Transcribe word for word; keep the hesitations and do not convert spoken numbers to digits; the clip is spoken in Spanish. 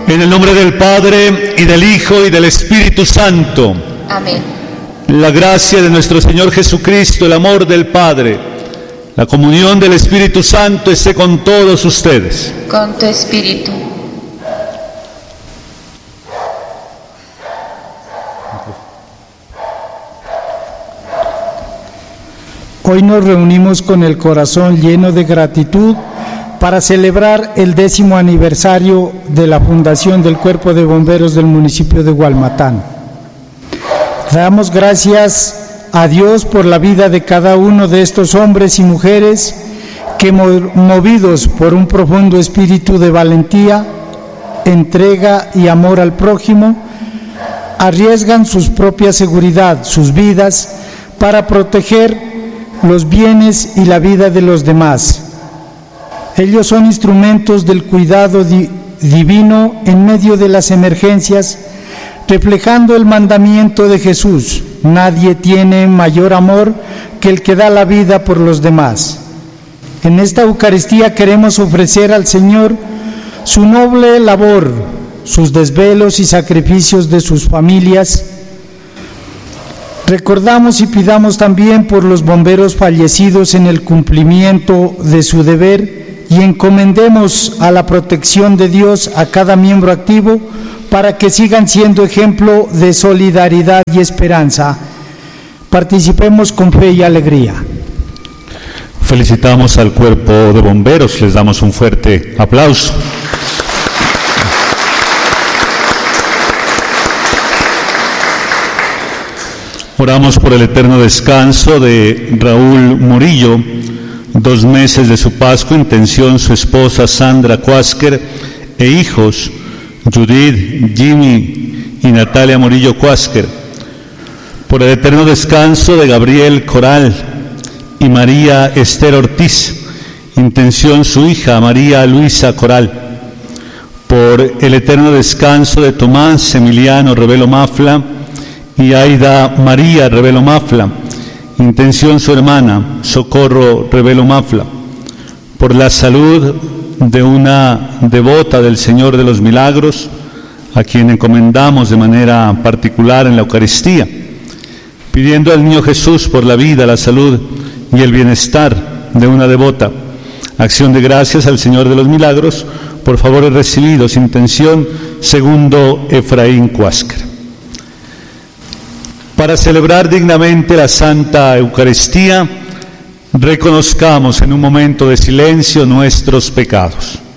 En el nombre del Padre, y del Hijo, y del Espíritu Santo. Amén. La gracia de nuestro Señor Jesucristo, el amor del Padre, la comunión del Espíritu Santo esté con todos ustedes. Con tu espíritu. Hoy nos reunimos con el corazón lleno de gratitud para celebrar el décimo aniversario de la fundación del Cuerpo de Bomberos del municipio de Hualmatán. Damos gracias a Dios por la vida de cada uno de estos hombres y mujeres que, movidos por un profundo espíritu de valentía, entrega y amor al prójimo, arriesgan su propia seguridad, sus vidas, para proteger los bienes y la vida de los demás. Ellos son instrumentos del cuidado di- divino en medio de las emergencias, reflejando el mandamiento de Jesús: nadie tiene mayor amor que el que da la vida por los demás. En esta Eucaristía queremos ofrecer al Señor su noble labor, sus desvelos y sacrificios de sus familias. Recordamos y pidamos también por los bomberos fallecidos en el cumplimiento de su deber y encomendemos a la protección de Dios a cada miembro activo para que sigan siendo ejemplo de solidaridad y esperanza. Participemos con fe y alegría. Felicitamos al Cuerpo de Bomberos, les damos un fuerte aplauso. Oramos por el eterno descanso de Raúl Murillo, dos meses de su Pascua, intención su esposa Sandra Cuásquer e hijos Judith, Jimmy y Natalia Murillo Cuásquer. Por el eterno descanso de Gabriel Coral y María Esther Ortiz, intención su hija María Luisa Coral. Por el eterno descanso de Tomás Emiliano Revelo Mafla y Aida María Revelo Mafla, intención su hermana Socorro Revelo Mafla. Por la salud de una devota del Señor de los Milagros, a quien encomendamos de manera particular en la Eucaristía, pidiendo al Niño Jesús por la vida, la salud y el bienestar de una devota. Acción de gracias al Señor de los Milagros por favores recibidos, intención segundo Efraín Cuásquer. Para celebrar dignamente la Santa Eucaristía, reconozcamos en un momento de silencio nuestros pecados.